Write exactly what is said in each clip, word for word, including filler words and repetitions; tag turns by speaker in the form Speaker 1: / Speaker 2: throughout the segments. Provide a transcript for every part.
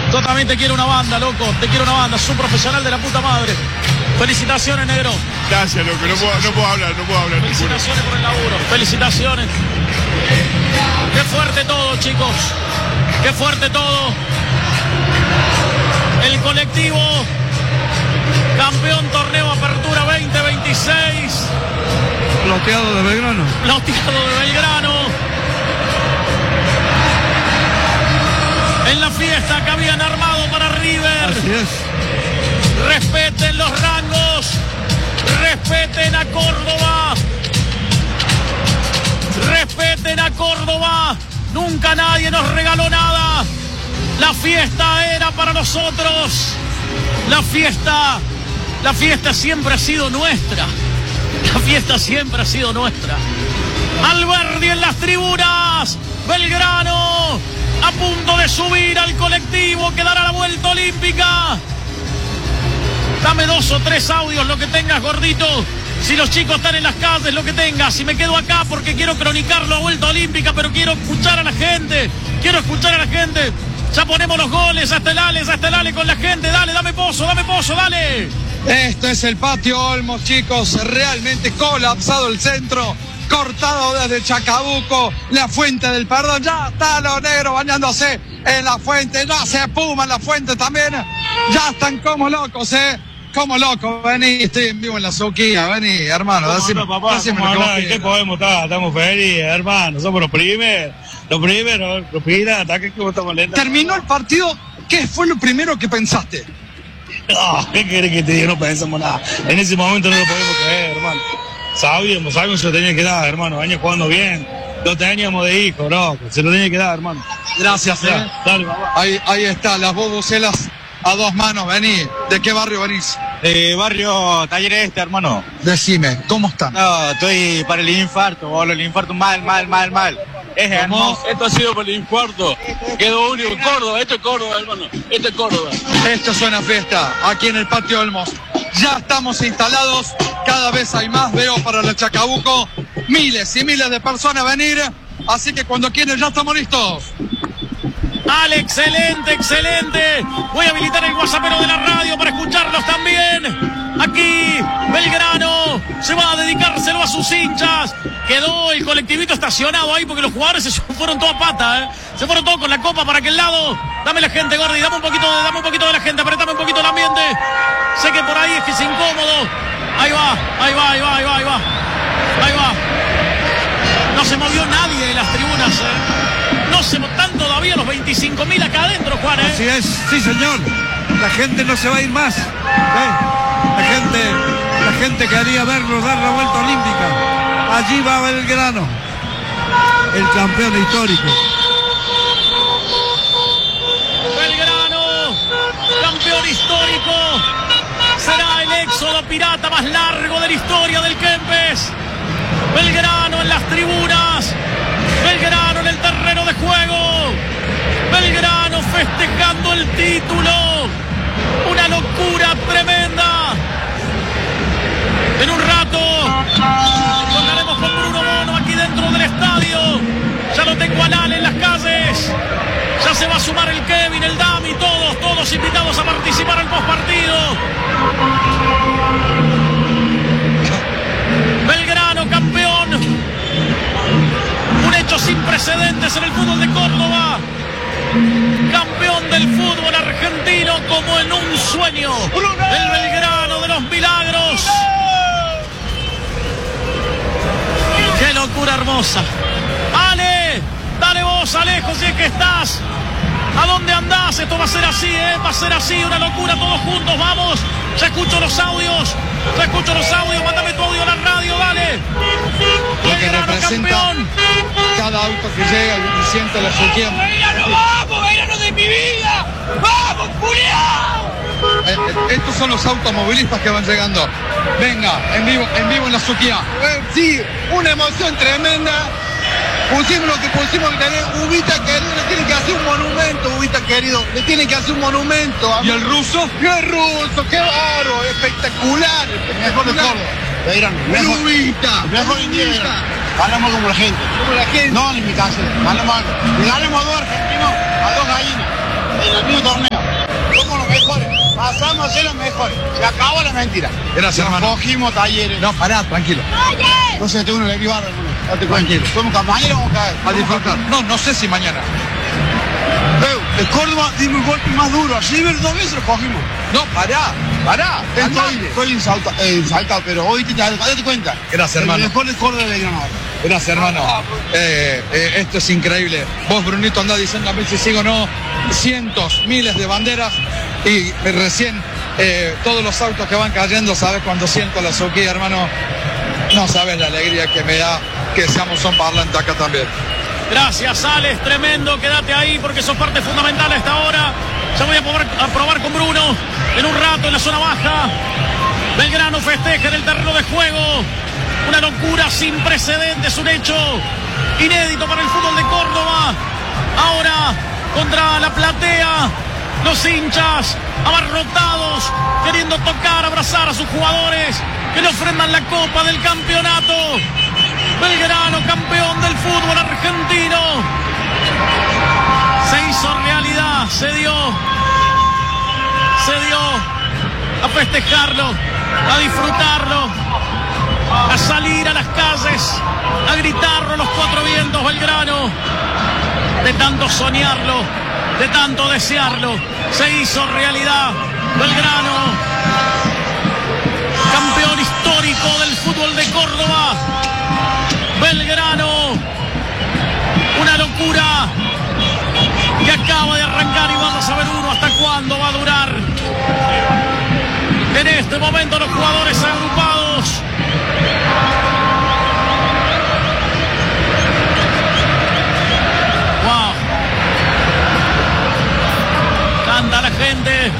Speaker 1: Yo también te quiero una banda, loco. Te quiero una banda. Sos un profesional de la puta madre. Felicitaciones, negro.
Speaker 2: Gracias, loco. No puedo, no puedo hablar, no puedo hablar.
Speaker 1: Felicitaciones por el laburo. Felicitaciones. Qué fuerte todo, chicos. Qué fuerte todo. El colectivo campeón torneo Apertura veinte veintiséis.
Speaker 3: Loteado de Belgrano.
Speaker 1: Loteado de Belgrano. En la fiesta que habían armado para River.
Speaker 3: Así es.
Speaker 1: Respeten los rangos. Respeten a Córdoba. Respeten a Córdoba. Nunca nadie nos regaló nada. La fiesta era para nosotros. La fiesta, la fiesta siempre ha sido nuestra. La fiesta siempre ha sido nuestra. Alberdi en las tribunas. Belgrano a punto de subir al colectivo que dará la vuelta olímpica. Dame dos o tres audios, lo que tengas, gordito. Si los chicos están en las calles, lo que tengas. Si me quedo acá porque quiero cronicar la vuelta olímpica, pero quiero escuchar a la gente. Quiero escuchar a la gente. Ya ponemos los goles, hasta el Ale, hasta el Ale con la gente. Dale, dame pozo, dame pozo, dale.
Speaker 3: Este es el patio Olmos, chicos. Realmente colapsado el centro. Cortado desde Chacabuco, la fuente del perdón. Ya están los negros bañándose en la fuente. Ya se espuma en la fuente también. Ya están como locos, eh. Como locos. Vení, estoy en vivo en la Suquía. Vení, hermano. Decime,
Speaker 4: no, papá,
Speaker 3: decime
Speaker 4: ¿cómo
Speaker 3: lo que
Speaker 4: no?
Speaker 3: vos
Speaker 4: ¿Qué podemos estar? Estamos felices, hermano. Somos los primeros. Los primeros, los piratas. ¿Qué estamos lentos?
Speaker 3: Terminó el partido. ¿Qué fue lo primero que pensaste?
Speaker 4: No, ¿qué querés que te diga? No pensamos nada. En ese momento no lo podemos creer, hermano. Sabíamos, sabíamos que se lo tenía que dar, hermano. Venía jugando bien. Lo teníamos de hijo, bro. Se lo tenía que dar, hermano.
Speaker 3: Gracias, eh.
Speaker 4: Dale, papá.
Speaker 3: Ahí, ahí está, las bobucelas a dos manos. Vení. ¿De qué barrio venís?
Speaker 5: Eh, barrio Talleres Este, hermano.
Speaker 3: Decime, ¿cómo están?
Speaker 5: No, estoy para el infarto, boludo. El infarto mal, mal, mal, mal. Es hermoso.
Speaker 6: Esto ha sido por el infarto. Quedó único. Córdoba, esto es Córdoba, hermano. Esto es Córdoba.
Speaker 3: Esto suena fiesta, aquí en el patio Olmos. Ya estamos instalados, cada vez hay más, veo para el Chacabuco, miles y miles de personas venir, así que cuando quieran ya estamos listos.
Speaker 1: Ale, excelente, excelente. Voy a habilitar el WhatsAppero de la radio para escucharlos también. Aquí, Belgrano se va a dedicárselo a sus hinchas. Quedó el colectivito estacionado ahí porque los jugadores se fueron toda pata, ¿eh? Se fueron todos con la copa para aquel lado. Dame la gente, Gordi, dame un poquito de, dame un poquito de la gente, apretame un poquito el ambiente. Sé que por ahí es que es incómodo. Ahí va, ahí va, ahí va, ahí va, ahí va. Ahí va. No se movió nadie de las tribunas, ¿eh? No se están todavía los veinticinco mil acá adentro, Juan, ¿eh?
Speaker 3: Así es, sí señor. La gente no se va a ir más. ¿Eh? La gente, la gente quería vernos dar la vuelta olímpica. Allí va Belgrano, el campeón histórico.
Speaker 1: Belgrano, campeón histórico. Será el éxodo pirata más largo de la historia del Kempes. Belgrano en las tribunas. Belgrano en el terreno de juego. Belgrano festejando el título. Una locura tremenda. En un rato tocaremos con Bruno Bono aquí dentro del estadio. Ya lo tengo al Ale en las calles. Ya se va a sumar el Kevin, el Dami, todos, todos invitados a participar al postpartido. Belgrano campeón. Un hecho sin precedentes en el fútbol de Córdoba. Campeón del fútbol argentino como en un sueño. El Belgrano de los milagros. ¡Qué locura hermosa! ¡Ale! Dale vos, Alejo, si es que estás. ¿A dónde andás? Esto va a ser así, ¿eh? Va a ser así, una locura, todos juntos, vamos. Ya escucho los audios. Ya escucho los audios. Mándame tu audio a la radio, dale.
Speaker 3: Lo que
Speaker 1: Belgrano
Speaker 3: representa
Speaker 1: campeón.
Speaker 3: cada auto que llega y siente la Suquía.
Speaker 6: ¡Belgrano, vamos! ¡Belgrano de mi vida! ¡Vamos, Julián!
Speaker 3: Eh, eh, estos son los automovilistas que van llegando. Venga, en vivo, en vivo en la Suquía.
Speaker 7: Eh, sí, una emoción tremenda. Pusimos lo que pusimos que tener. Ubita querido, le tienen que hacer un monumento, Ubita querido. Le tienen que hacer un monumento.
Speaker 3: ¿Y el ruso?
Speaker 7: ¡Y el ruso! ¡Qué bárbaro! Espectacular,
Speaker 5: Mejor de
Speaker 7: espectacular.
Speaker 5: Córdoba. Belgrano.
Speaker 7: El
Speaker 5: Mejor.
Speaker 7: Ubita.
Speaker 5: Mejor indígena. Ganamos como la gente.
Speaker 7: Como la gente.
Speaker 5: No en mi casa. Ganamos algo. Le ganamos a dos argentinos, a dos gallinas. En el mismo torneo.
Speaker 7: pasamos a ser los mejores. Se acabó la mentira.
Speaker 3: Gracias,
Speaker 7: Nos
Speaker 3: hermano.
Speaker 7: cogimos talleres.
Speaker 3: No, pará, tranquilo.
Speaker 7: No sé, tengo una alegría bárbara, hermano. Date cuenta.
Speaker 3: Tranquilo.
Speaker 7: Somos compañeros, vamos a caer.
Speaker 3: A disfrutar. No, no sé si mañana.
Speaker 7: Eh, el Córdoba dimos el golpe más duro. A River dos veces lo cogimos.
Speaker 3: No, pará, pará.
Speaker 7: Estoy, estoy insalta, eh, insaltado, pero hoy te das cuenta.
Speaker 3: Gracias, hermano.
Speaker 7: El mejor del Córdoba de Belgrano.
Speaker 3: Gracias, hermano. Eh, eh, esto es increíble. Vos, Brunito, andás diciendo a mí si sigo o no. Cientos, miles de banderas. Y eh, recién eh, todos los autos que van cayendo, ¿sabes? Cuando siento la Suquía, hermano, no sabes la alegría que me da que seamos un parlante acá también.
Speaker 1: Gracias, Alex, tremendo. Quédate ahí porque sos parte fundamental a esta hora. Ya voy a, poder, a probar con Bruno en un rato en la zona baja. Belgrano festeja en el terreno de juego. Una locura sin precedentes, un hecho inédito para el fútbol de Córdoba. Ahora contra la platea, los hinchas abarrotados, queriendo tocar, abrazar a sus jugadores que le ofrendan la copa del campeonato. Belgrano, campeón del fútbol argentino. Se hizo realidad, se dio, se dio a festejarlo, a disfrutarlo, a salir a las calles, a gritarlo a los cuatro vientos. Belgrano, de tanto soñarlo, de tanto desearlo, se hizo realidad. Belgrano, campeón histórico del fútbol de Córdoba. Belgrano, una locura que acaba de arrancar y vamos a ver uno hasta cuándo va a durar. En este momento los jugadores agrupados. Wow. Canta la gente.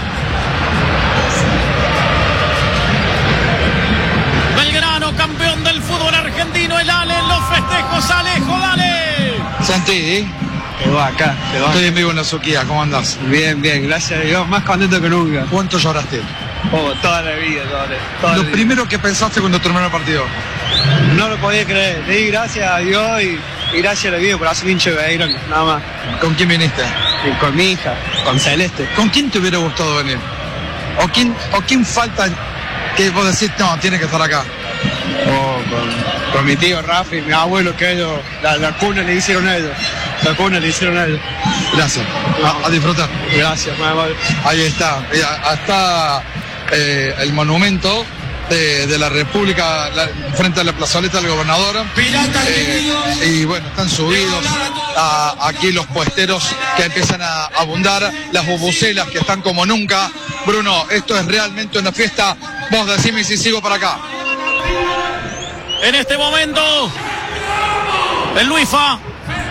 Speaker 1: Belgrano, campeón del fútbol argentino. El Ale en los festejos. Alejo, dale.
Speaker 3: Santi, ¿eh?
Speaker 8: Quedó acá, quedó acá.
Speaker 3: Estoy en vivo en la Suquía, ¿cómo andás?
Speaker 8: Bien, bien, gracias a Dios, más contento que nunca.
Speaker 3: ¿Cuánto lloraste?
Speaker 8: Oh, toda la vida, toda la, toda
Speaker 3: Lo
Speaker 8: la
Speaker 3: primero
Speaker 8: vida.
Speaker 3: que pensaste cuando terminó el partido.
Speaker 8: No lo podía creer, le di gracias a Dios y, y gracias a la vida por hacer hincha de Belgrano, nada más.
Speaker 3: ¿Con quién viniste?
Speaker 8: Y con mi hija, con Celeste.
Speaker 3: ¿Con quién te hubiera gustado venir? ¿O quién, o quién falta que vos decís, no, tiene que estar acá?
Speaker 8: Oh, con, con mi tío Rafi, mi abuelo, que ellos, la, la cuna le hicieron ellos. La cuna le hicieron ellos.
Speaker 3: Gracias. A, a disfrutar.
Speaker 8: Gracias, mamá.
Speaker 3: Ahí está. Hasta eh, el monumento de, de la República la, frente a la plazoleta del gobernador. Eh, y bueno, están subidos a, aquí los puesteros que empiezan a abundar, las bubucelas que están como nunca. Bruno, esto es realmente una fiesta. Vos decime si sigo para acá.
Speaker 1: En este momento, el Luifa.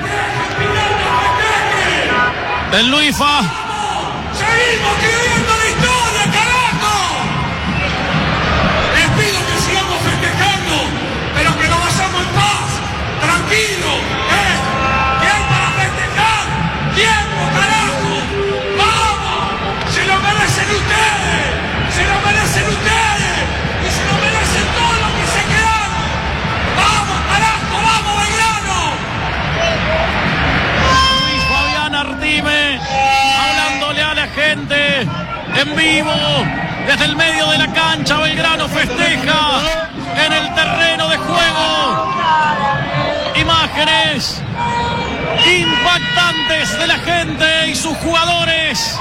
Speaker 1: El Luifa.
Speaker 9: ¡Seguimos escribiendo la historia, carajo! Les pido que sigamos festejando, pero que lo vayamos en paz, tranquilo, ¿eh? ¿Qué hay para festejar? ¡Tiempo, carajo! ¡Vamos! ¡Se lo merecen ustedes! ¡Se lo merecen ustedes! ¡Y se lo merecen todos los que se quedaron! ¡Vamos, carajo! ¡Vamos, Belgrano!
Speaker 1: Luis Fabián Artime, hablándole a la gente en vivo desde el medio de la cancha. Belgrano festeja en el terreno de juego. Imágenes impactantes de la gente y sus jugadores.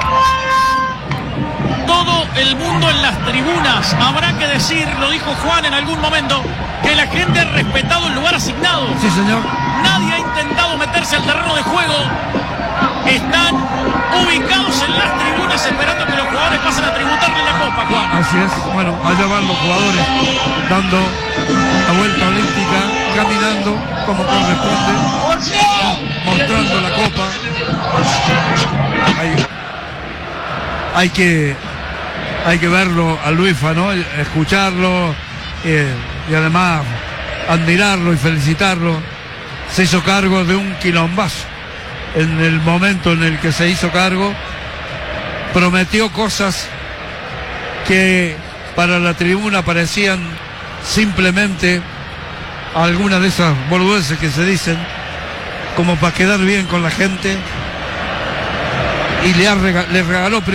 Speaker 1: Todo el mundo en las tribunas. Habrá que decir, lo dijo Juan en algún momento, que la gente ha respetado el lugar asignado.
Speaker 10: Sí, señor.
Speaker 1: Nadie ha intentado meterse al terreno de juego. Están ubicados en las tribunas esperando que los jugadores pasen a tributarle la copa, Juan.
Speaker 10: Así es. Bueno, allá van los jugadores dando la vuelta olímpica, caminando como corresponde, mostrando la copa. Hay, hay que hay que verlo a Luifa, ¿no? Escucharlo eh, y además admirarlo y felicitarlo. Se hizo cargo de un quilombazo. En el momento en el que se hizo cargo, prometió cosas que para la tribuna parecían simplemente algunas de esas boludeces que se dicen, como para quedar bien con la gente, y le, ha rega- le regaló